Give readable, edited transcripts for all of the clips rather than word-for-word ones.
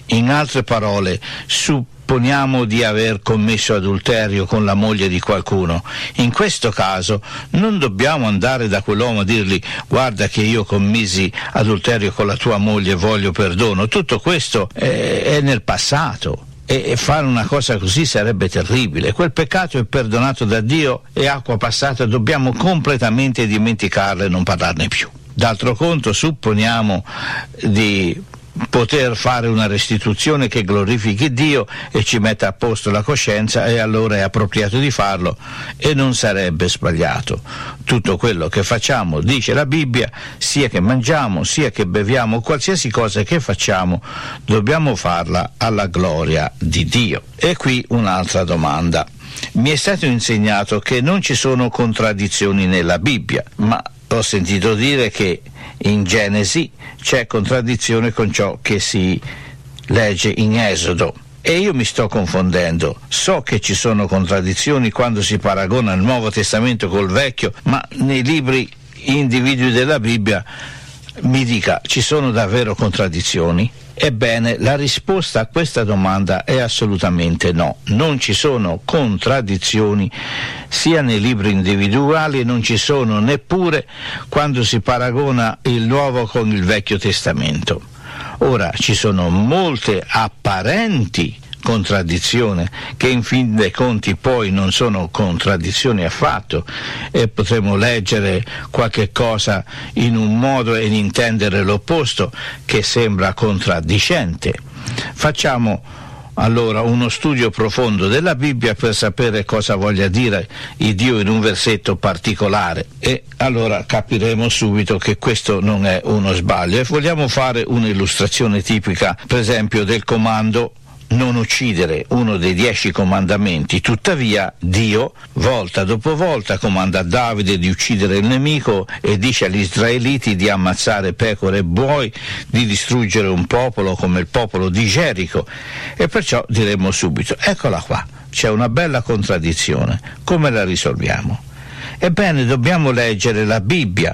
In altre parole, supponiamo di aver commesso adulterio con la moglie di qualcuno. In questo caso non dobbiamo andare da quell'uomo a dirgli: guarda che io commisi adulterio con la tua moglie, voglio perdono. Tutto questo è nel passato. E fare una cosa così sarebbe terribile. Quel peccato è perdonato da Dio, è acqua passata, dobbiamo completamente dimenticarla e non parlarne più. D'altro canto, supponiamo di poter fare una restituzione che glorifichi Dio e ci metta a posto la coscienza, e allora è appropriato di farlo e non sarebbe sbagliato. Tutto quello che facciamo, dice la Bibbia, sia che mangiamo, sia che beviamo, qualsiasi cosa che facciamo, dobbiamo farla alla gloria di Dio. E qui un'altra domanda. Mi è stato insegnato che non ci sono contraddizioni nella Bibbia, ma ho sentito dire che in Genesi c'è contraddizione con ciò che si legge in Esodo. E io mi sto confondendo. So che ci sono contraddizioni quando si paragona il Nuovo Testamento col Vecchio, ma nei libri individui della Bibbia mi dica, ci sono davvero contraddizioni? Ebbene, la risposta a questa domanda è assolutamente no. Non ci sono contraddizioni sia nei libri individuali, e non ci sono neppure quando si paragona il Nuovo con il Vecchio Testamento. Ora, ci sono molte apparenti contraddizioni che in fin dei conti poi non sono contraddizioni affatto, e potremo leggere qualche cosa in un modo e intendere l'opposto che sembra contraddicente. Facciamo allora uno studio profondo della Bibbia per sapere cosa voglia dire il Dio in un versetto particolare, e allora capiremo subito che questo non è uno sbaglio. E vogliamo fare un'illustrazione tipica, per esempio, del comando non uccidere, uno dei 10 comandamenti. Tuttavia Dio volta dopo volta comanda a Davide di uccidere il nemico e dice agli israeliti di ammazzare pecore e buoi, di distruggere un popolo come il popolo di Gerico. E perciò diremmo subito: eccola qua, c'è una bella contraddizione, come la risolviamo? Ebbene, dobbiamo leggere la Bibbia,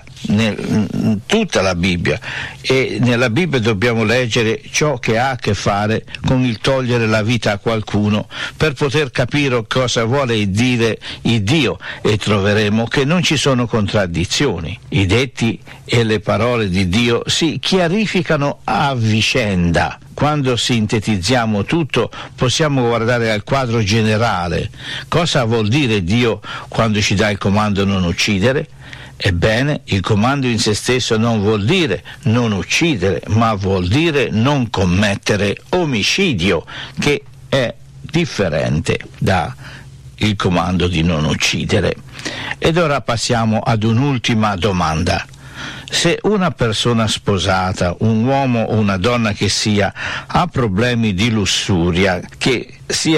tutta la Bibbia, e nella Bibbia dobbiamo leggere ciò che ha a che fare con il togliere la vita a qualcuno, per poter capire cosa vuole dire il Dio, e troveremo che non ci sono contraddizioni. I detti e le parole di Dio si chiarificano a vicenda. Quando sintetizziamo tutto, possiamo guardare al quadro generale. Cosa vuol dire Dio quando ci dà il comando non uccidere? Ebbene, il comando in se stesso non vuol dire non uccidere, ma vuol dire non commettere omicidio, che è differente da il comando di non uccidere. Ed ora passiamo ad un'ultima domanda. Se una persona sposata, un uomo o una donna che sia, ha problemi di lussuria, che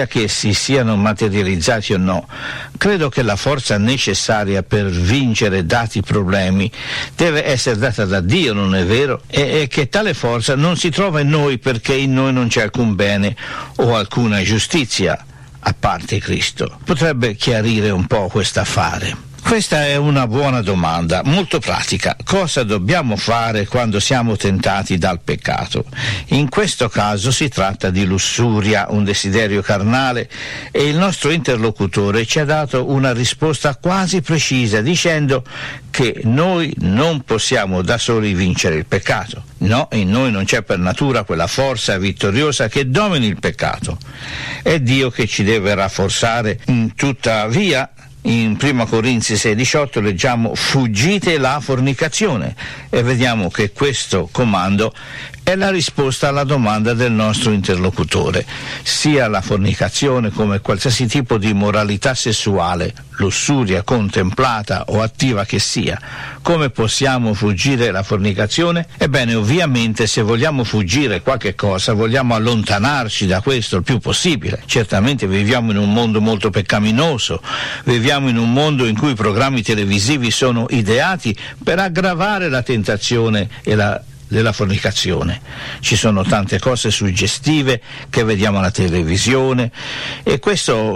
si siano materializzati o no, credo che la forza necessaria per vincere dati problemi deve essere data da Dio, non è vero? E che tale forza non si trova in noi, perché in noi non c'è alcun bene o alcuna giustizia a parte Cristo. Potrebbe chiarire un po' quest'affare? Questa è una buona domanda, molto pratica. Cosa dobbiamo fare quando siamo tentati dal peccato? In questo caso si tratta di lussuria, un desiderio carnale, e il nostro interlocutore ci ha dato una risposta quasi precisa, dicendo che noi non possiamo da soli vincere il peccato. No, in noi non c'è per natura quella forza vittoriosa che domini il peccato. È Dio che ci deve rafforzare. Tuttavia, in 1 Corinzi 6,18 leggiamo: fuggite la fornicazione, e vediamo che questo comando è la risposta alla domanda del nostro interlocutore. Sia la fornicazione come qualsiasi tipo di immoralità sessuale, lussuria contemplata o attiva che sia. Come possiamo fuggire la fornicazione? Ebbene, ovviamente, se vogliamo fuggire qualche cosa, vogliamo allontanarci da questo il più possibile. Certamente viviamo in un mondo molto peccaminoso, viviamo in un mondo in cui i programmi televisivi sono ideati per aggravare la tentazione della fornicazione. Ci sono tante cose suggestive che vediamo alla televisione, e questo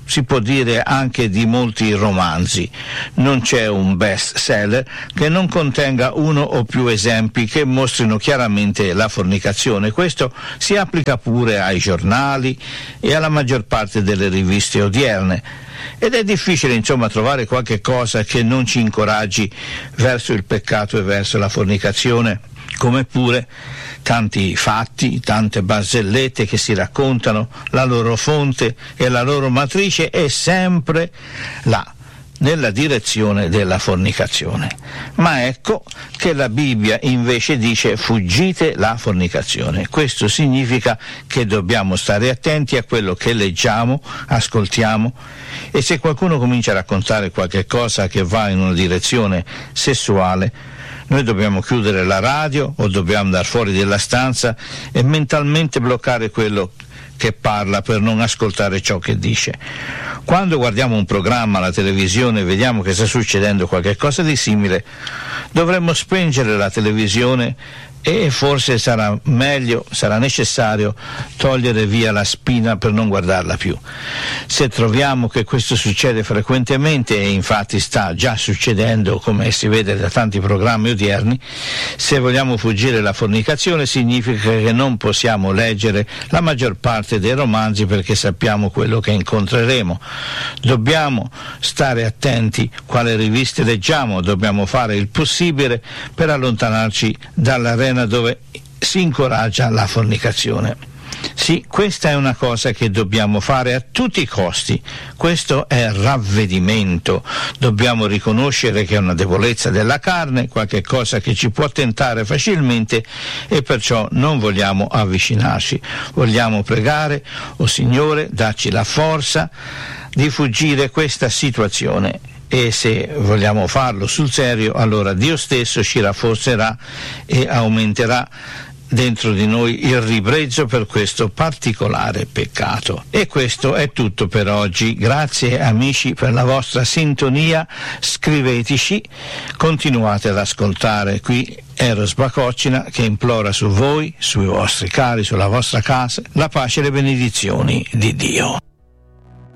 si può dire anche di molti romanzi. Non c'è un best seller che non contenga uno o più esempi che mostrino chiaramente la fornicazione. Questo si applica pure ai giornali e alla maggior parte delle riviste odierne. Ed è difficile insomma trovare qualche cosa che non ci incoraggi verso il peccato e verso la fornicazione, come pure tanti fatti, tante barzellette che si raccontano, la loro fonte e la loro matrice è sempre là, nella direzione della fornicazione. Ma ecco che la Bibbia invece dice: fuggite la fornicazione. Questo significa che dobbiamo stare attenti a quello che leggiamo, ascoltiamo, e se qualcuno comincia a raccontare qualche cosa che va in una direzione sessuale, noi dobbiamo chiudere la radio o dobbiamo andare fuori della stanza e mentalmente bloccare quello che parla per non ascoltare ciò che dice. Quando guardiamo un programma alla televisione e vediamo che sta succedendo qualche cosa di simile, dovremmo spengere la televisione e forse sarà meglio, sarà necessario togliere via la spina per non guardarla più. Se troviamo che questo succede frequentemente, e infatti sta già succedendo come si vede da tanti programmi odierni, se vogliamo fuggire la fornicazione significa che non possiamo leggere la maggior parte dei romanzi perché sappiamo quello che incontreremo. Dobbiamo stare attenti quale riviste leggiamo, dobbiamo fare il possibile per allontanarci dall'arena dove si incoraggia la fornicazione. Sì, questa è una cosa che dobbiamo fare a tutti i costi. Questo è ravvedimento. Dobbiamo riconoscere che è una debolezza della carne, qualche cosa che ci può tentare facilmente, e perciò non vogliamo avvicinarci. Vogliamo pregare: o Signore, dacci la forza di fuggire questa situazione. E se vogliamo farlo sul serio, allora Dio stesso ci rafforzerà e aumenterà dentro di noi il ribrezzo per questo particolare peccato. E questo è tutto per oggi. Grazie amici per la vostra sintonia, scriveteci, continuate ad ascoltare qui Eros Bacocina che implora su voi, sui vostri cari, sulla vostra casa, la pace e le benedizioni di Dio.